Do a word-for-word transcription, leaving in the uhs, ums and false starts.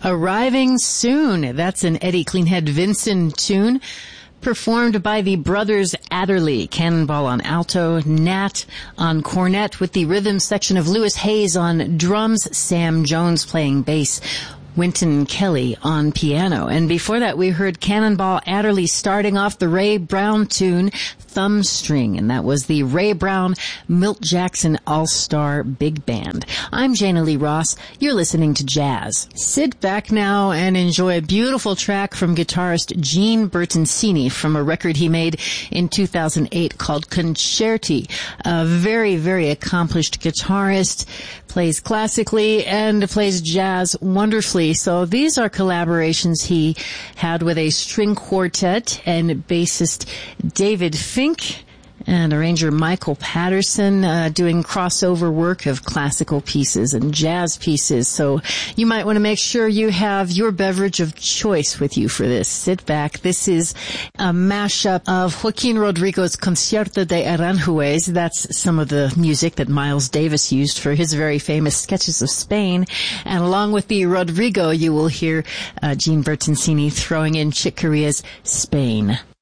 Arriving Soon. That's an Eddie Cleanhead Vinson tune, performed by the brothers Adderley. Cannonball on alto, Nat on cornet, with the rhythm section of Lewis Hayes on drums, Sam Jones playing bass, Wynton Kelly on piano. And before that, we heard Cannonball Adderley starting off the Ray Brown tune, Thumbstring, and that was the Ray Brown Milt Jackson All-Star Big Band. I'm Jana Lee Ross. You're listening to Jazz. Sit back now and enjoy a beautiful track from guitarist Gene Bertoncini from a record he made in two thousand eight called Concerti. A very, very accomplished guitarist, plays classically and plays jazz wonderfully. So these are collaborations he had with a string quartet and bassist David Fink and arranger Michael Patterson, uh, doing crossover work of classical pieces and jazz pieces. So you might want to make sure you have your beverage of choice with you for this. Sit back. This is a mashup of Joaquin Rodrigo's Concierto de Aranjuez. That's some of the music that Miles Davis used for his very famous Sketches of Spain. And along with the Rodrigo, you will hear uh, Gene Bertoncini throwing in Chick Corea's Spain.